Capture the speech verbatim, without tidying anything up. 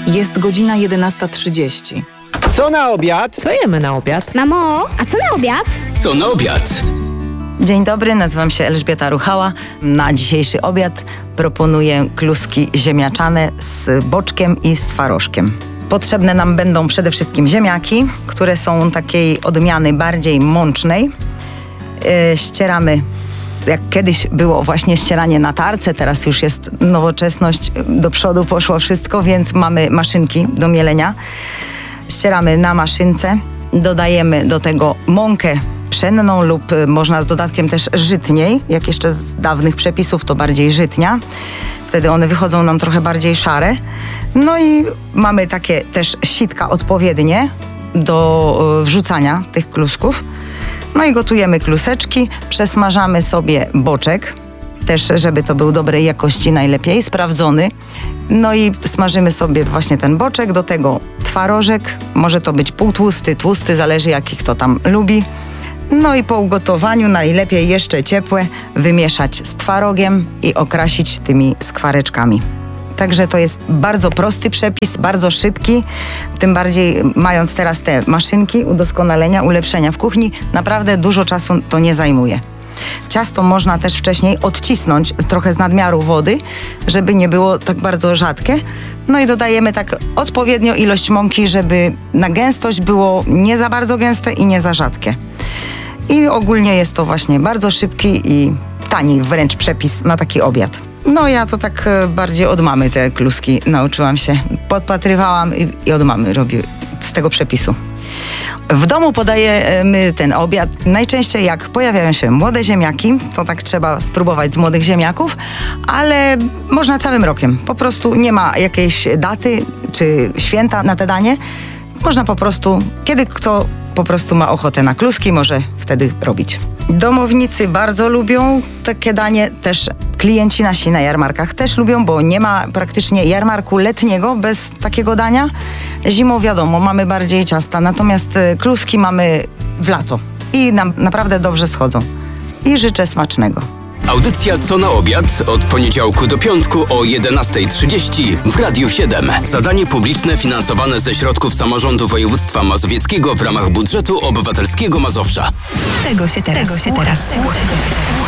Jest godzina jedenasta trzydzieści. Co na obiad? Co jemy na obiad? Mamo, a co na obiad? Co na obiad? Dzień dobry, nazywam się Elżbieta Ruchała. Na dzisiejszy obiad proponuję kluski ziemniaczane z boczkiem i z twarożkiem. Potrzebne nam będą przede wszystkim ziemniaki, które są takiej odmiany bardziej mącznej. Yy, ścieramy, jak kiedyś było właśnie ścieranie na tarce, teraz już jest nowoczesność, do przodu poszło wszystko, więc mamy maszynki do mielenia. Ścieramy na maszynce, dodajemy do tego mąkę pszenną lub można z dodatkiem też żytniej, jak jeszcze z dawnych przepisów to bardziej żytnia. Wtedy one wychodzą nam trochę bardziej szare. No i mamy takie też sitka odpowiednie do wrzucania tych klusków. No i gotujemy kluseczki, przesmażamy sobie boczek, też żeby to był dobrej jakości najlepiej, sprawdzony. No i smażymy sobie właśnie ten boczek, do tego twarożek, może to być półtłusty, tłusty, zależy jakich to tam lubi. No i po ugotowaniu najlepiej jeszcze ciepłe wymieszać z twarogiem i okrasić tymi skwareczkami. Także to jest bardzo prosty przepis, bardzo szybki, tym bardziej mając teraz te maszynki udoskonalenia, ulepszenia w kuchni, naprawdę dużo czasu to nie zajmuje. Ciasto można też wcześniej odcisnąć trochę z nadmiaru wody, żeby nie było tak bardzo rzadkie. No i dodajemy tak odpowiednio ilość mąki, żeby na gęstość było nie za bardzo gęste i nie za rzadkie. I ogólnie jest to właśnie bardzo szybki i tani wręcz przepis na taki obiad. No ja to tak bardziej od mamy te kluski nauczyłam się. Podpatrywałam i, i od mamy robię z tego przepisu. W domu podajemy ten obiad najczęściej jak pojawiają się młode ziemniaki, to tak trzeba spróbować z młodych ziemniaków, ale można całym rokiem. Po prostu nie ma jakiejś daty czy święta na te danie. Można po prostu, kiedy kto po prostu ma ochotę na kluski, może wtedy robić. Domownicy bardzo lubią takie danie, też klienci nasi na jarmarkach też lubią, bo nie ma praktycznie jarmarku letniego bez takiego dania. Zimą wiadomo, mamy bardziej ciasta, natomiast kluski mamy w lato i nam naprawdę dobrze schodzą. I życzę smacznego. Audycja Co na obiad od poniedziałku do piątku o jedenasta trzydzieści w Radiu siedem. Zadanie publiczne finansowane ze środków samorządu województwa mazowieckiego w ramach budżetu obywatelskiego Mazowsza. Tego się teraz, Tego się teraz słucha.